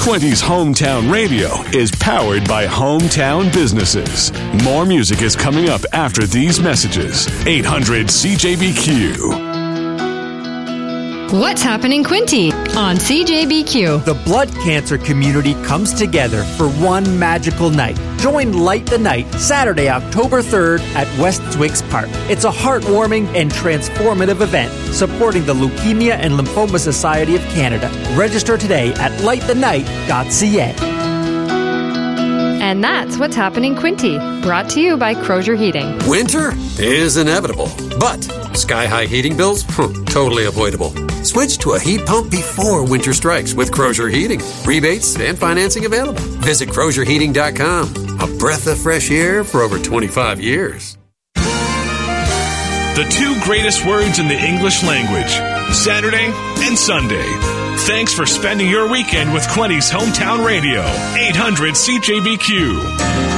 Quinty's Hometown Radio is powered by Hometown Businesses. More music is coming up after these messages. 800 CJBQ. What's happening, Quinty, on CJBQ? The blood cancer community comes together for one magical night. Join Light the Night Saturday, October 3rd at West Twiggs Park. It's a heartwarming and transformative event supporting the Leukemia and Lymphoma Society of Canada. Register today at lightthenight.ca. And that's What's Happening, Quinty, brought to you by Crozier Heating. Winter is inevitable, but sky-high heating bills? Totally avoidable. Switch to a heat pump before winter strikes with Crozier Heating. Rebates and financing available. Visit CrozierHeating.com. A breath of fresh air for over 25 years. The two greatest words in the English language, Saturday and Sunday. Thanks for spending your weekend with Quinty's Hometown Radio, 800 CJBQ.